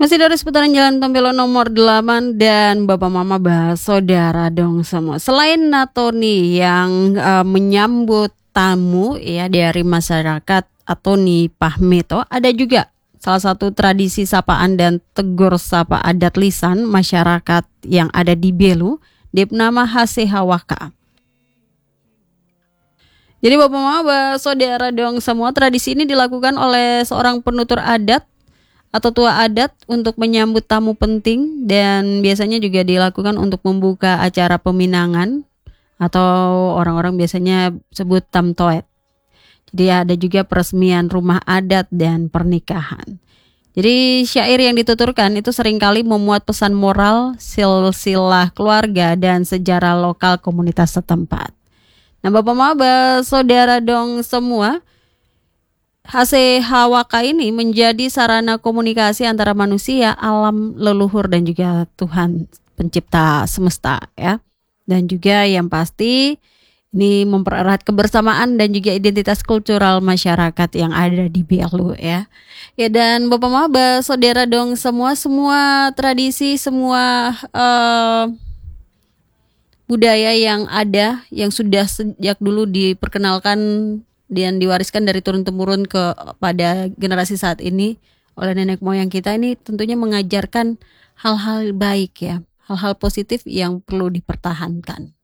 Masih dari seputaran Jalan Tompelo nomor 8 dan Bapak Mama saudara dong semua. Selain Natoni yang menyambut tamu ya dari masyarakat atau nih Pahmeto, ada juga salah satu tradisi sapaan dan tegur sapa adat lisan masyarakat yang ada di Belu, bernama Hasehawaka. Jadi Bapak Mama saudara dong semua, tradisi ini dilakukan oleh seorang penutur adat atau tua adat untuk menyambut tamu penting, dan biasanya juga dilakukan untuk membuka acara peminangan atau orang-orang biasanya sebut tamtoet. Jadi ada juga peresmian rumah adat dan pernikahan. Jadi syair yang dituturkan itu seringkali memuat pesan moral, silsilah keluarga dan sejarah lokal komunitas setempat. Nah Bapak Maba, saudara dong semua, Hasehawaka ini menjadi sarana komunikasi antara manusia, alam leluhur dan juga Tuhan pencipta semesta ya. Dan juga yang pasti ini mempererat kebersamaan dan juga identitas kultural masyarakat yang ada di Belu ya. Ya dan Bapak Maba, saudara dong semua tradisi, semua budaya yang ada yang sudah sejak dulu diperkenalkan dan diwariskan dari turun-temurun kepada generasi saat ini oleh nenek moyang kita, ini tentunya mengajarkan hal-hal baik ya, hal-hal positif yang perlu dipertahankan.